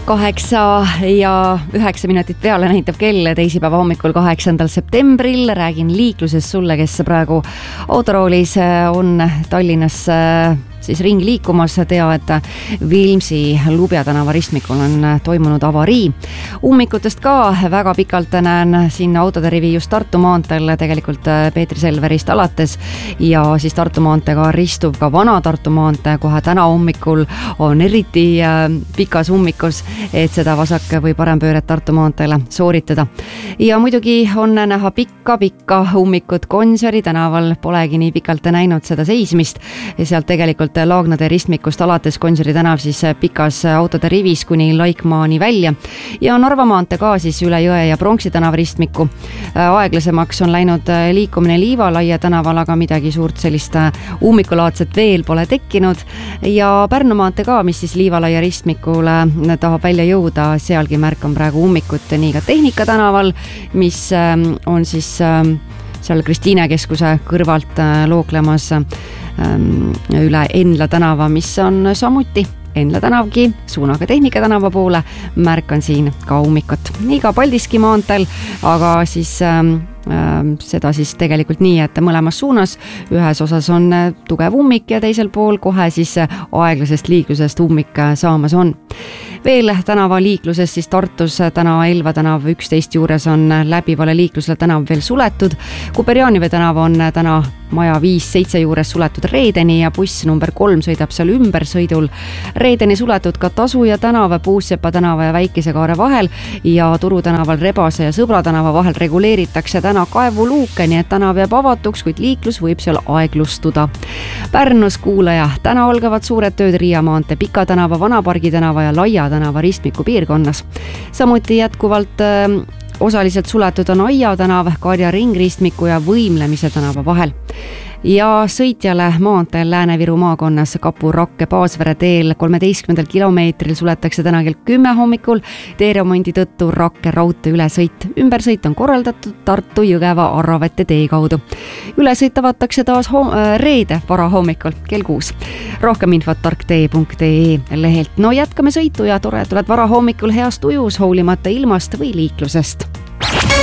8:09 peale näitab kell teisipäeva hommikul 8. septembril. Räägin liikluses sulle, kes praegu autoroolis on Tallinnas siis ringi liikumas. Tea, et Viimsi Lubja tänava ristmikul on toimunud avarii. Ummikutest ka väga pikalt näen siin autode rivi just Tartu maanteel, tegelikult Peetri Selverist alates ja siis Tartu maanteega ristuv ka Vana Tartu maantee. Kohe täna hommikul on eriti pikas ummikus, et seda vasak- või parempööret Tartu maanteele sooritada. Ja muidugi on näha pikka ummikut Gonsiori tänaval. Polegi nii pikalt näinud seda seismist ja sealt tegelikult Laagnade ristmikust alates Gonsiori tänav siis pikas autode rivis kuni Laikmaani välja. Ja Narva maantee ka siis üle Jõe ja Pronksi tänava ristmiku. Aeglasemaks on läinud liikumine Liivalaia tänaval, aga midagi suurt sellist ummikulaadset veel pole tekkinud. Ja Pärnu maantee ka, mis siis Liivalaia ristmikule tahab välja jõuda, sealgi märkan praegu ummikut nii ka Tehnika tänaval, mis on siis seal Kristiine keskuse kõrvalt looklemas üle Enla tänava, mis on samuti Enla tänavgi suunaga Tehnika tänava poole. Märkan siin ka ummikut. Nii ka Paldiski maanteel, aga siis seda siis tegelikult nii, et mõlemas suunas. Ühes osas on tugev ummik ja teisel pool kohe siis aeglasest liiklusest ummik saamas on. Veel tänava liikluses siis Tartus täna Elva tänav 11 juures on läbivale liiklusele tänav veel suletud. Kuperjaanive tänav on täna maja 5-7 juures suletud Reedeni ja buss number 3 sõidab seal ümbersõidul. Reedeni suletud ka Tasuja tänav Puussepa tänava ja Väikesekaare vahel ja Turu tänaval Rebase ja Sõbra tänava vahel reguleeritakse täna kaevuluuke, nii et tänav jääb avatuks, kuid liiklus võib seal aeglustuda. Pärnus kuulaja, täna algavad suured tööd Riia maantee Pika tänava, Vanapargi tänava ja Laia tänava ristmiku piirkonnas. Samuti jätkuvalt osaliselt suletud on Aia tänav Karja ringristmiku ja Võimlemise tänava vahel. Ja sõitjale maanteel Lääne-Viru maakonnas Kapu-Rakke Paasvere teel 13 kilomeetril suletakse täna kell 10 hommikul teeremondi tõttu Rakke raudtee ülesõit. Ümbersõit on korraldatud Tartu, Jõgeva, Arravete tee kaudu. Ülesõit avatakse taas reede varahommikul kell 6. Rohkem infot tarktee.ee lehelt. No jätkame sõitu ja tore, et oled varahommikul heas tujus, hoolimata ilmast või liiklusest.